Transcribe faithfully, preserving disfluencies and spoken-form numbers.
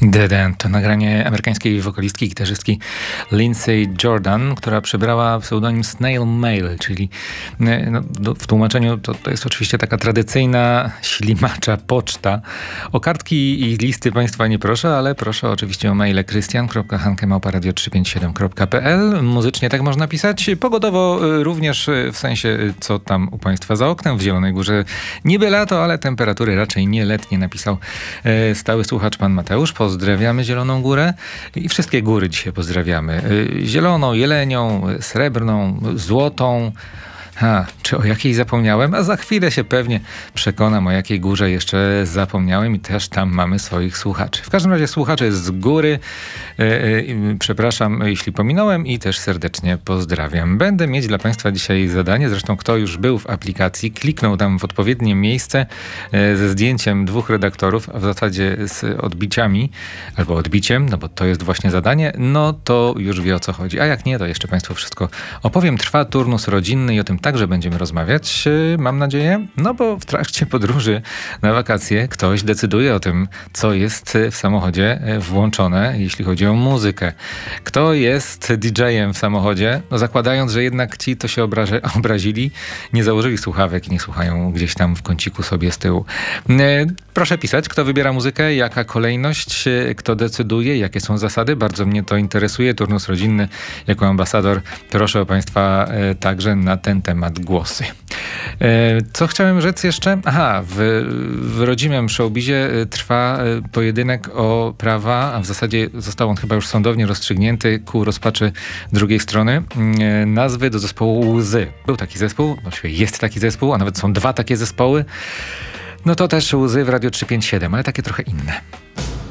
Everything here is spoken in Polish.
Dead End to nagranie amerykańskiej wokalistki, gitarzystki Lindsay Jordan, która przybrała pseudonim Snail Mail, czyli no, w tłumaczeniu to, to jest oczywiście taka tradycyjna ślimacza poczta. O kartki i listy Państwa nie proszę, ale proszę oczywiście o maile krystian kropka hanke małpa radio trzysta pięćdziesiąt siedem kropka p l. Muzycznie tak można pisać. Pogodowo również w sensie, co tam u Państwa za oknem w Zielonej Górze. Niby lato, ale temperatury raczej nie letnie, napisał stały słuchacz pan Mateusz. Pozdrawiamy Zieloną Górę i wszystkie góry dzisiaj pozdrawiamy. Zieloną, jelenią, srebrną, złotą. A, czy o jakiej zapomniałem? A za chwilę się pewnie przekonam, o jakiej górze jeszcze zapomniałem i też tam mamy swoich słuchaczy. W każdym razie słuchacze z góry, yy, yy, przepraszam, jeśli pominąłem i też serdecznie pozdrawiam. Będę mieć dla Państwa dzisiaj zadanie, zresztą kto już był w aplikacji, kliknął tam w odpowiednie miejsce yy, ze zdjęciem dwóch redaktorów, a w zasadzie z odbiciami, albo odbiciem, no bo to jest właśnie zadanie, no to już wie, o co chodzi. A jak nie, to jeszcze Państwu wszystko opowiem. Trwa turnus rodzinny i o tym także będziemy rozmawiać, mam nadzieję, no bo w trakcie podróży na wakacje ktoś decyduje o tym, co jest w samochodzie włączone, jeśli chodzi o muzykę. Kto jest didżejem w samochodzie? No zakładając, że jednak ci, to się obraże, obrazili, nie założyli słuchawek i nie słuchają gdzieś tam w kąciku sobie z tyłu. Proszę pisać, kto wybiera muzykę, jaka kolejność, kto decyduje, jakie są zasady. Bardzo mnie to interesuje. Turnus rodzinny jako ambasador. Proszę o Państwa także na ten temat głosy. Co chciałem rzec jeszcze? Aha, w, w rodzimym showbizie trwa pojedynek o prawa, a w zasadzie został on chyba już sądownie rozstrzygnięty ku rozpaczy drugiej strony, nazwy do zespołu Łzy. Był taki zespół, właściwie jest taki zespół, a nawet są dwa takie zespoły. No to też Łzy w Radio trzysta pięćdziesiąt siedem, ale takie trochę inne.